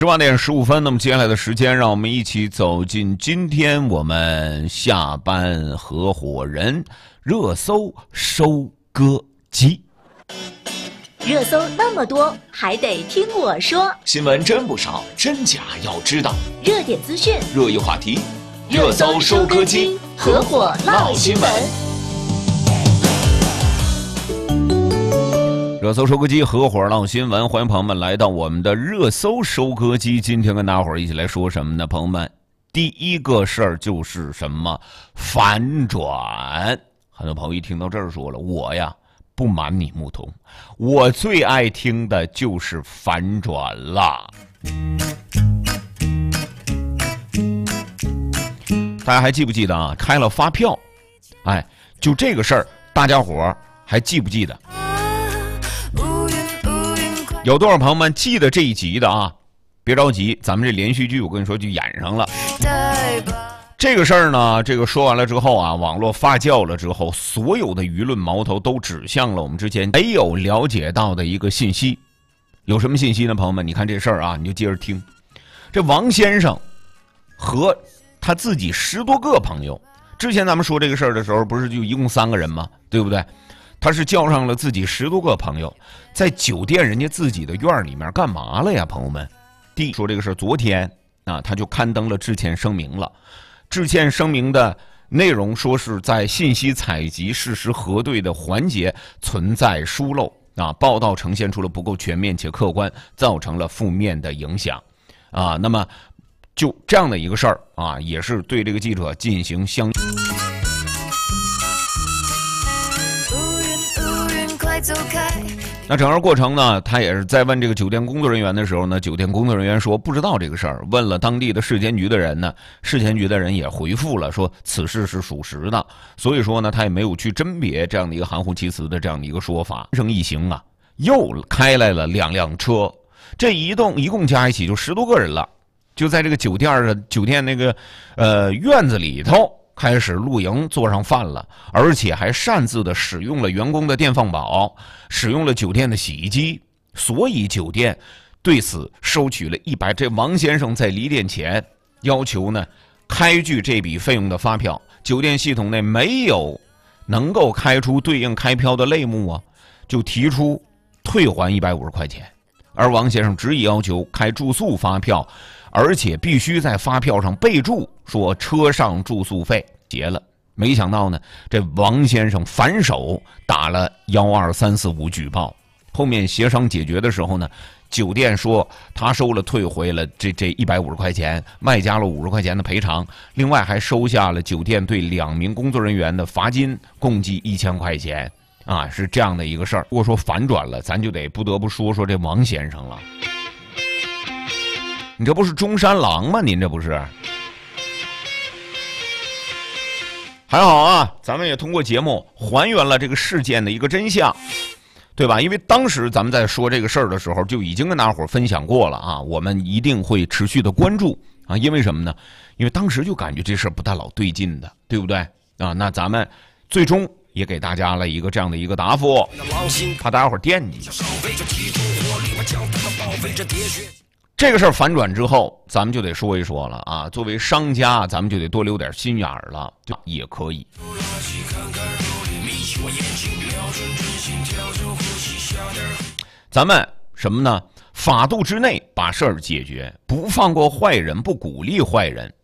18:15，那么接下来的时间，让我们一起走进今天我们下班合伙人热搜收割机。 热搜那么多，还得听我说。 新闻真不少，真假要知道。 热点资讯， 热议话题，热搜收割机， 合伙唠新闻。 热搜收割机，合伙唠新闻，欢迎朋友们来到我们的热搜收割机。今天跟大伙儿一起来说什么呢？朋友们，第一个事儿就是什么？反转。很多朋友一听到这儿说了，我呀不瞒你牧童，我最爱听的就是反转啦。大家还记不记得啊？开了发票，哎，就这个事儿，大家伙儿还记不记得？有多少朋友们记得这一集的啊？别着急，咱们这连续剧我跟你说就演上了。这个事儿呢，这个说完了之后啊，网络发酵了之后，所有的舆论矛头都指向了我们之前没有了解到的一个信息。有什么信息呢？朋友们，你看这事儿啊，你就接着听。这王先生和他自己10多个朋友，之前咱们说这个事儿的时候，不是就一共3个人吗？对不对？他是叫上了自己10多个朋友，在酒店人家自己的院里面干嘛了呀？朋友们，第一说这个事，昨天啊，他就刊登了致歉声明了。致歉声明的内容说是在信息采集、事实核对的环节存在疏漏啊，报道呈现出了不够全面且客观，造成了负面的影响啊。那么就这样的一个事儿啊，也是对这个记者进行相。那整个过程呢，他也是在问这个酒店工作人员的时候呢，酒店工作人员说不知道这个事儿，问了当地的市监局的人呢，市监局的人也回复了说此事是属实的，所以说呢，他也没有去甄别这样的一个含糊其辞的这样的一个说法。生一行啊，又开来了2辆车，这一共加一起就10多个人了，就在这个酒店那个院子里头开始露营，做上饭了，而且还擅自的使用了员工的电饭煲，使用了酒店的洗衣机，所以酒店对此收取了100。这王先生在离店前要求呢开具这笔费用的发票，酒店系统内没有能够开出对应开票的类目啊，就提出退还150块钱，而王先生执意要求开住宿发票，而且必须在发票上备注说车上住宿费结了。没想到呢，这王先生反手打了12345举报。后面协商解决的时候呢，酒店说他退回了这150块钱，卖家了50块钱的赔偿，另外还收下了酒店对2名工作人员的罚金，共计1000块钱啊，是这样的一个事儿。如果说反转了，咱就得不得不说这王先生了。你这不是中山狼吗？您这不是？还好啊，咱们也通过节目还原了这个事件的一个真相，对吧？因为当时咱们在说这个事儿的时候，就已经跟大伙儿分享过了啊，我们一定会持续的关注啊，因为什么呢？因为当时就感觉这事儿不太老对劲的，对不对啊？那咱们最终也给大家了一个这样的一个答复，怕大家伙儿惦记。这个事儿反转之后，咱们就得说一说了啊。作为商家，咱们就得多留点心眼儿了，也可以。咱们什么呢？法度之内把事儿解决，不放过坏人，不鼓励坏人